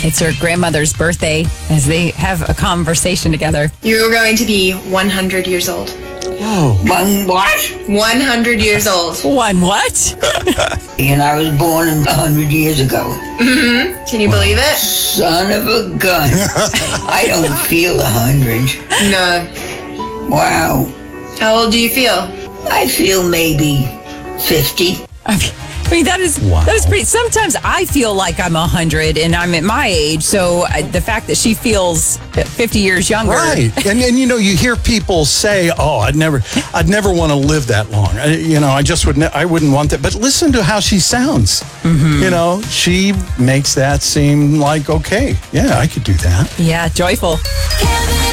It's her grandmother's birthday as they have a conversation together. You're going to be 100 years old. Whoa. One what? 100 years old. One what? And I was born 100 years ago. Can you believe it? Son of a gun. I don't feel 100. No. Wow. How old do you feel? I feel maybe 50. I mean, that is pretty. Sometimes I feel like I'm 100 and I'm at my age. So the fact that she feels 50 years younger. Right. And you hear people say, oh, I'd never want to live that long. I wouldn't want that. But listen to how she sounds. Mm-hmm. She makes that seem like, okay, yeah, I could do that. Yeah, joyful. Kevin